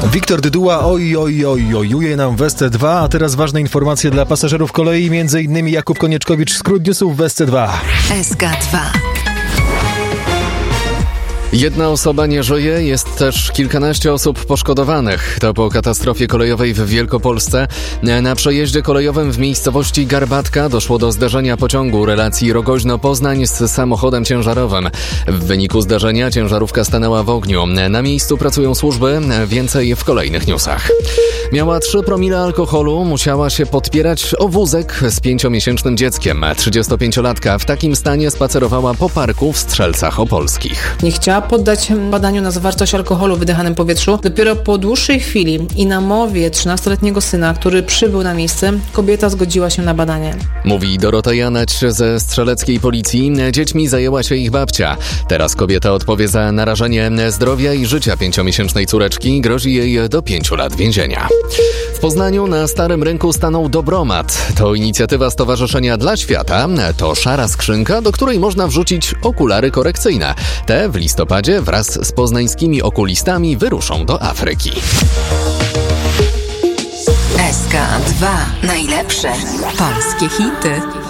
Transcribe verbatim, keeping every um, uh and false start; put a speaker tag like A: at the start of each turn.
A: Wiktor Dyduła, oj, oj, oj, ojuje nam w S C dwa, a teraz ważne informacje dla pasażerów kolei, między innymi Jakub Konieczkowicz, skrót newsów w S C dwa.
B: S K dwa.
C: Jedna osoba nie żyje, jest też kilkanaście osób poszkodowanych. To po katastrofie kolejowej w Wielkopolsce. Na przejeździe kolejowym w miejscowości Garbatka doszło do zderzenia pociągu relacji Rogoźno-Poznań z samochodem ciężarowym. W wyniku zdarzenia ciężarówka stanęła w ogniu. Na miejscu pracują służby, więcej w kolejnych newsach. Miała trzy promile alkoholu, musiała się podpierać o wózek z pięciomiesięcznym dzieckiem. trzydziestopięciolatka w takim stanie spacerowała po parku w Strzelcach Opolskich.
D: Nie chciała poddać badaniu na zawartość alkoholu w wydychanym powietrzu. Dopiero po dłuższej chwili i na mowie trzynastoletniego syna, który przybył na miejsce, kobieta zgodziła się na badanie.
C: Mówi Dorota Janać ze strzeleckiej policji. Dziećmi zajęła się ich babcia. Teraz kobieta odpowie za narażenie zdrowia i życia pięciomiesięcznej córeczki. Grozi jej do pięciu lat więzienia. W Poznaniu na Starym Rynku stanął Dobromat. To inicjatywa Stowarzyszenia dla Świata. To szara skrzynka, do której można wrzucić okulary korekcyjne. Te w listopadzie wraz z poznańskimi okulistami wyruszą do Afryki.
B: S K dwa. Najlepsze polskie hity.